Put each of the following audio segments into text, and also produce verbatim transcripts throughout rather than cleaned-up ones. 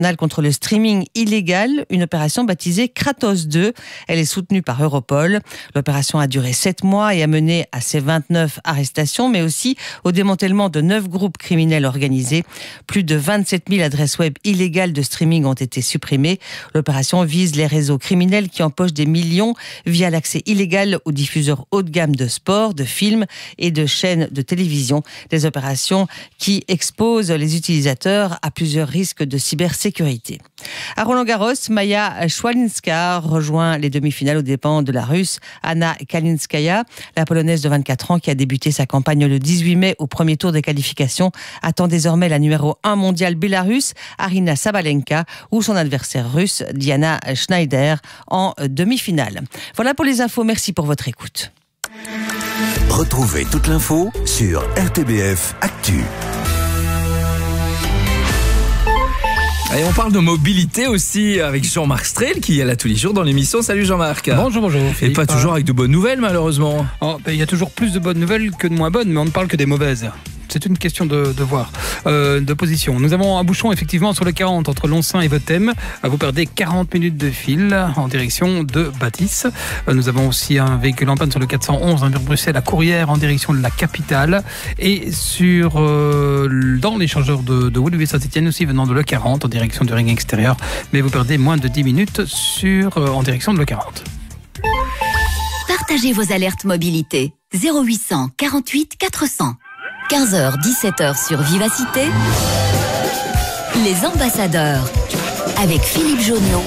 internationale contre le streaming illégal, une opération baptisée Kratos deux. Elle est soutenue par Europol. L'opération a duré sept mois et a mené à ses vingt-neuf arrestations, mais aussi au démantèlement de neuf groupes criminels organisés. Plus de vingt-sept mille adresses web illégales de streaming ont été supprimées. L'opération vise les réseaux criminels qui empochent des millions via l'accès illégal aux diffuseurs haut de gamme de sport, de films et de chaînes de télévision. Des opérations qui exposent les utilisateurs à plusieurs risques de cybersécurité. À Roland-Garros, Maya Szwalinska rejoint les demi-finales aux dépens de la Russe Anna Kalinskaya. La Polonaise de vingt-quatre ans qui a débuté sa campagne le dix-huit mai au premier tour des qualifications attend désormais la numéro un mondiale bélarusse Arina Sabalenka ou son adversaire russe Diana Schneider en demi-finale. Voilà pour les infos, merci pour votre écoute. Retrouvez toute l'info sur R T B F Actu. Et on parle de mobilité aussi avec Jean-Marc Strel qui est là tous les jours dans l'émission. Salut Jean-Marc. Bonjour, bonjour. Philippe. Et pas toujours avec de bonnes nouvelles malheureusement. Oh, ben, il y a toujours plus de bonnes nouvelles que de moins bonnes, mais on ne parle que des mauvaises. C'est une question de, de voir, euh, de position. Nous avons un bouchon effectivement sur le quarante entre Lonsin et Votem. Vous perdez quarante minutes de fil en direction de Bâtisse. Nous avons aussi un véhicule en panne sur le quatre cent onze vers Bruxelles à Courrières en direction de la capitale. Et sur euh, dans l'échangeur de, de Woluwe-Saint-Etienne aussi venant de l'E quarante en direction du ring extérieur. Mais vous perdez moins de dix minutes sur, euh, en direction de l'E quarante. Partagez vos alertes mobilité. zéro huit cent quarante-huit quatre cents. quinze heures dix-sept heures sur Vivacité. Les ambassadeurs avec Philippe Jonion.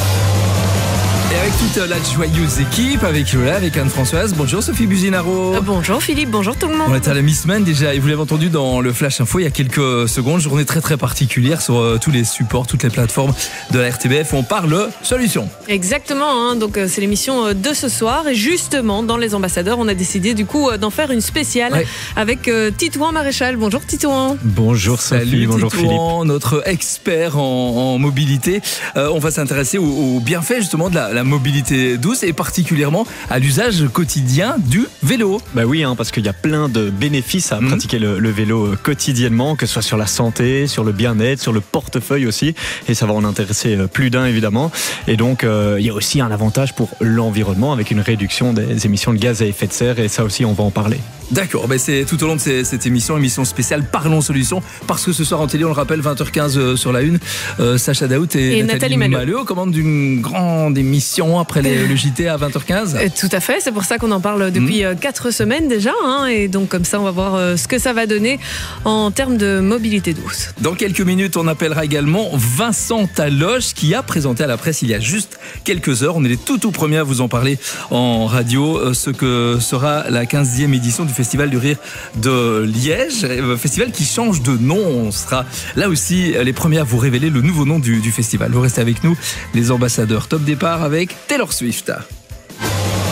Et avec toute la joyeuse équipe, avec Lola, avec Anne-Françoise. Bonjour Sophie Buzinaro. Euh, bonjour Philippe, bonjour tout le monde. On est à la mi-semaine déjà et vous l'avez entendu dans le Flash Info il y a quelques secondes. Journée très très particulière sur euh, tous les supports, toutes les plateformes de la R T B F où on parle solution. Exactement, hein, donc euh, c'est l'émission euh, de ce soir et justement dans les ambassadeurs on a décidé du coup euh, d'en faire une spéciale ouais. avec euh, Titouan Maréchal. Bonjour Titouan. Bonjour Sophie, Salut, bonjour Titouan, Philippe. Notre expert en, en mobilité. Euh, on va s'intéresser aux au bienfaits justement de la, la mobilité douce et particulièrement à l'usage quotidien du vélo. Bah oui, hein, parce qu'il y a plein de bénéfices à mmh. pratiquer le, le vélo quotidiennement, que ce soit sur la santé, sur le bien-être, sur le portefeuille aussi, et ça va en intéresser plus d'un évidemment. Et donc euh, il y a aussi un avantage pour l'environnement avec une réduction des émissions de gaz à effet de serre, et ça aussi on va en parler. D'accord, ben c'est tout au long de ces, cette émission, émission spéciale Parlons Solutions, parce que ce soir en télé, on le rappelle, vingt heures quinze euh, sur la une, euh, Sacha Daout et, et Nathalie, Nathalie Maleux aux commandes d'une grande émission après les, le J T à vingt heures quinze. Euh, tout à fait, c'est pour ça qu'on en parle depuis mmh. quatre semaines déjà, hein, et donc comme ça on va voir euh, ce que ça va donner en termes de mobilité douce. Dans quelques minutes, on appellera également Vincent Taloche qui a présenté à la presse il y a juste quelques heures. On est les tout tout premiers à vous en parler en radio, euh, ce que sera la quinzième édition du Festival du Rire de Liège, festival qui change de nom. On sera là aussi les premiers à vous révéler le nouveau nom du, du festival. Vous restez avec nous, les ambassadeurs. Top départ avec Taylor Swift.